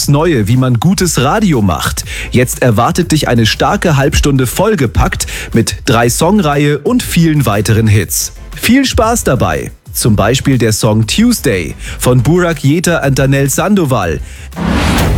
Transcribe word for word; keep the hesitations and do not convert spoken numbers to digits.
aufs Neue, wie man gutes Radio macht. Jetzt erwartet dich eine starke Halbstunde vollgepackt mit drei Songreihe und vielen weiteren Hits. Viel Spaß dabei! Zum Beispiel der Song Tuesday von Burak Yeter und Danel Sandoval.